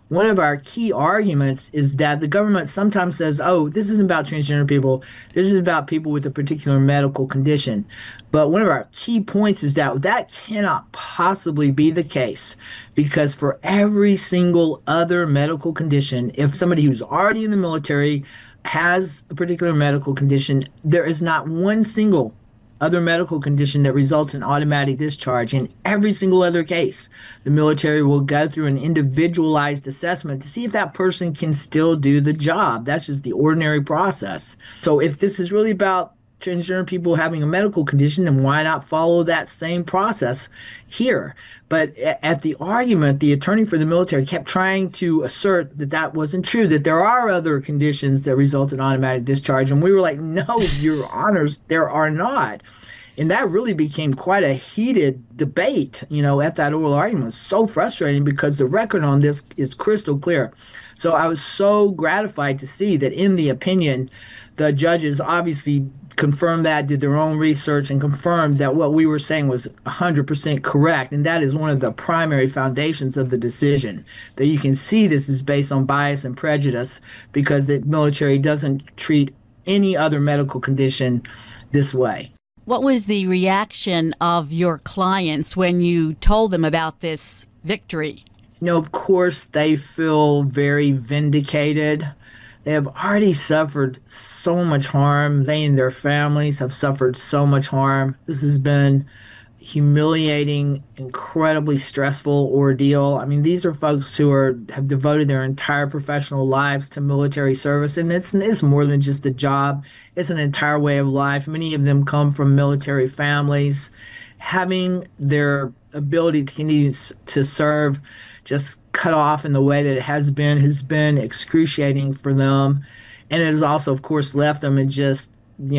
one of our key arguments is that the government sometimes says, oh, this isn't about transgender people. This is about people with a particular medical condition. But one of our key points is that that cannot possibly be the case because for every single other medical condition, if somebody who's already in the military has a particular medical condition, there is not one single other medical condition that results in automatic discharge. In every single other case, the military will go through an individualized assessment to see if that person can still do the job. That's just the ordinary process. So if this is really about transgender people having a medical condition, then why not follow that same process here? But at the argument, the attorney for the military kept trying to assert that that wasn't true, that there are other conditions that result in automatic discharge. And we were like, no, your honors, there are not. And that really became quite a heated debate, at that oral argument. It was so frustrating because the record on this is crystal clear. So I was so gratified to see that in the opinion, the judges obviously confirmed that, did their own research, and confirmed that what we were saying was 100% correct. And that is one of the primary foundations of the decision, that you can see this is based on bias and prejudice because the military doesn't treat any other medical condition this way. What was the reaction of your clients when you told them about this victory? Of course, they feel very vindicated. They have already suffered so much harm. They and their families have suffered so much harm. This has been humiliating, incredibly stressful ordeal. I mean, these are folks who have devoted their entire professional lives to military service, and it's more than just a job. It's an entire way of life. Many of them come from military families. Having their ability to continue to serve just cut off in the way that it has been excruciating for them. And it has also, of course, left them in just,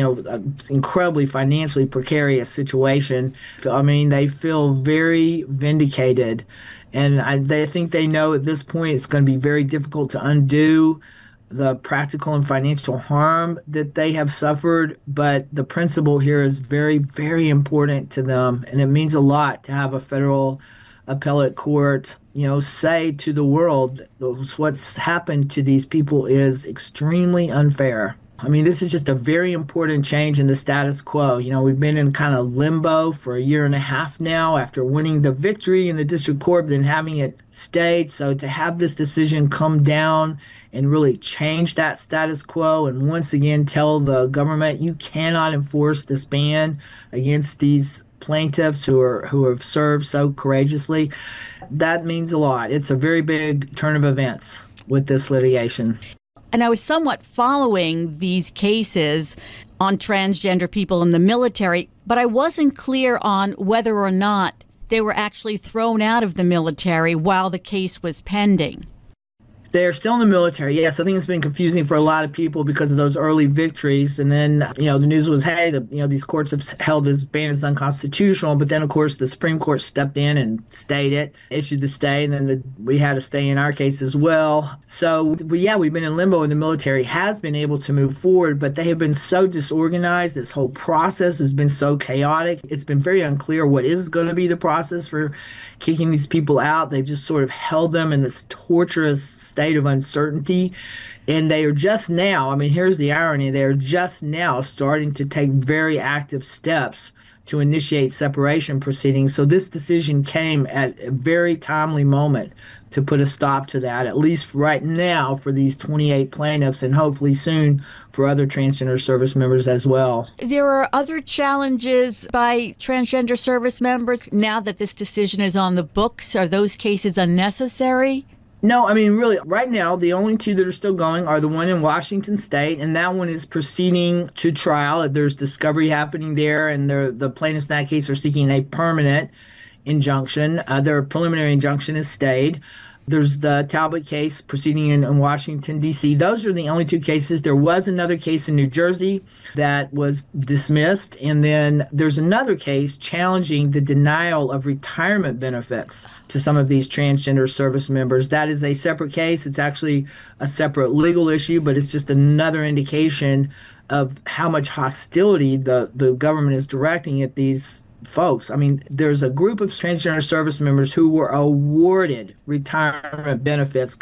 an incredibly financially precarious situation. I mean, they feel very vindicated. And they think they know at this point it's going to be very difficult to undo the practical and financial harm that they have suffered. But the principle here is very, very important to them. And it means a lot to have a federal appellate court, say to the world what's happened to these people is extremely unfair. I mean, this is just a very important change in the status quo. We've been in kind of limbo for a year and a half now after winning the victory in the district court, then having it stayed. So to have this decision come down and really change that status quo and once again tell the government you cannot enforce this ban against these plaintiffs who have served so courageously, that means a lot. It's a very big turn of events with this litigation. And I was somewhat following these cases on transgender people in the military, but I wasn't clear on whether or not they were actually thrown out of the military while the case was pending. They're still in the military. Yes, I think it's been confusing for a lot of people because of those early victories. And then, the news was, hey, these courts have held this ban as unconstitutional. But then, of course, the Supreme Court stepped in and stayed it, issued the stay, and then we had a stay in our case as well. So, we've been in limbo, and the military has been able to move forward, but they have been so disorganized. This whole process has been so chaotic. It's been very unclear what is going to be the process for kicking these people out. They've just sort of held them in this torturous state of uncertainty. And they are just now, I mean, here's the irony, they are just now starting to take very active steps to initiate separation proceedings. So this decision came at a very timely moment to put a stop to that, at least right now for these 28 plaintiffs and hopefully soon for other transgender service members as well. There are other challenges by transgender service members now that this decision is on the books. Are those cases unnecessary? No, I mean, really, right now, the only two that are still going are the one in Washington State, and that one is proceeding to trial. There's discovery happening there, and the plaintiffs in that case are seeking a permanent injunction. Their preliminary injunction is stayed. There's the Talbot case proceeding in Washington, D.C. Those are the only two cases. There was another case in New Jersey that was dismissed. And then there's another case challenging the denial of retirement benefits to some of these transgender service members. That is a separate case. It's actually a separate legal issue, but it's just another indication of how much hostility the government is directing at these folks. I mean, there's a group of transgender service members who were awarded retirement benefits